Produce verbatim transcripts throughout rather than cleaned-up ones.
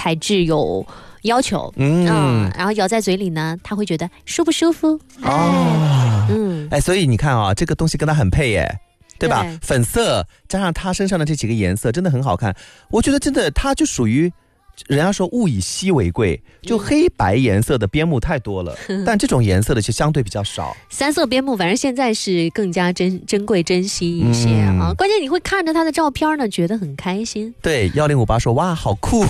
材质有要求，嗯、呃，然后咬在嘴里呢，他会觉得舒不舒服？哎， 哦、 嗯， 哎，所以你看啊，这个东西跟它很配耶。对吧？ 对， 粉色加上它身上的这几个颜色，真的很好看。我觉得真的，它就属于人家说物以稀为贵，就黑白颜色的边牧太多了，嗯、但这种颜色的就相对比较少。 三色边牧反正现在是更加珍珍贵珍惜一些、嗯、啊。关键你会看着它的照片呢，觉得很开心。 对，幺零五八说哇，好酷。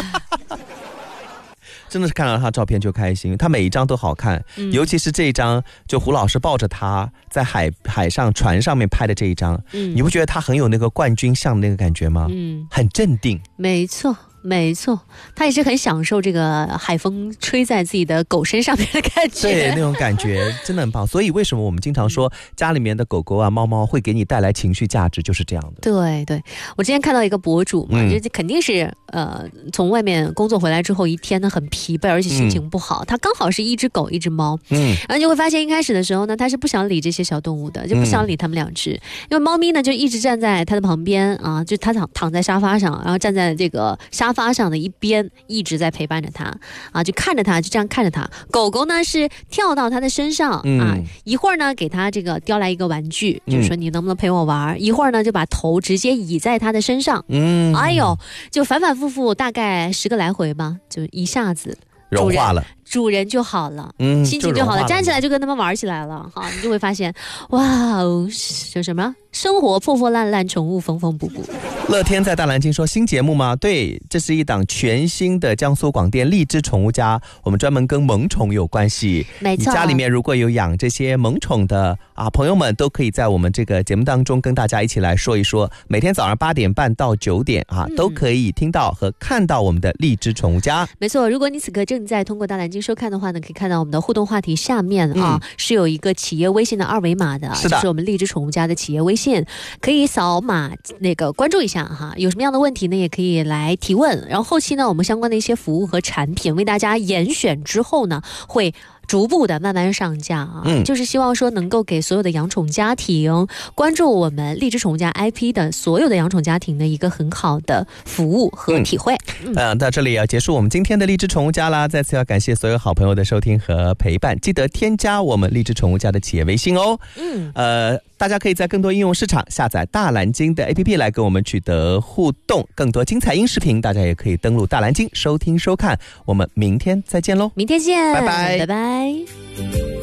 真的是看到他照片就开心，他每一张都好看、嗯、尤其是这一张就胡老师抱着他在海海上船上面拍的这一张、嗯、你不觉得他很有那个冠军相的那个感觉吗？嗯，很镇定。 没错没错，他也是很享受这个海风吹在自己的狗身上面的感觉。 对，那种感觉真的很棒。所以为什么我们经常说家里面的狗狗啊猫猫会给你带来情绪价值，就是这样的。 对对，我之前看到一个博主嘛，嗯、就肯定是呃从外面工作回来之后一天呢很疲惫，而且心情不好、嗯、他刚好是一只狗一只猫，嗯，然后就会发现一开始的时候呢，他是不想理这些小动物的，就不想理他们两只、嗯、因为猫咪呢就一直站在他的旁边啊，就他躺躺在沙发上，然后站在这个沙发上的一边一直在陪伴着他啊，就看着他，就这样看着他。狗狗呢是跳到他的身上、嗯、啊，一会儿呢给他这个叼来一个玩具，就是说你能不能陪我玩、嗯、一会儿呢就把头直接倚在他的身上，嗯，哎呦，就反反复复大概十个来回吧，就一下子融化了， 主人就好了，嗯，心情就好了，站起来就跟他们玩起来了，哈，你就会发现，哇哦，就什么生活破破烂烂，宠物缝缝补补。 乐天在大南京说新节目吗？对，这是一档全新的江苏广电荔枝宠物家，我们专门跟萌宠有关系。 没错， 你家里面如果有养这些萌宠的啊，朋友们都可以在我们这个节目当中跟大家一起来说一说。每天早上八点半到九点啊、嗯，都可以听到和看到我们的荔枝宠物家。 没错，如果你此刻正在通过大南京收看的话呢，可以看到我们的互动话题下面啊、嗯、是有一个企业微信的二维码的， 是的， 就是我们荔枝宠物家的企业微信，可以扫码那个关注一下哈。有什么样的问题呢，也可以来提问。然后后期呢，我们相关的一些服务和产品为大家严选之后呢，会逐步的慢慢上架啊、嗯，就是希望说能够给所有的养宠家庭关注我们荔枝宠物家 I P 的所有的养宠家庭的一个很好的服务和体会。 嗯，嗯到这里要结束我们今天的荔枝宠物家啦，再次要感谢所有好朋友的收听和陪伴，记得添加我们荔枝宠物家的企业微信哦。嗯，呃，大家可以在更多应用市场下载大蓝鲸的 A P P 来跟我们取得互动，更多精彩音视频大家也可以登录大蓝鲸收听收看。我们明天再见喽， 明天见， 拜拜， 拜拜。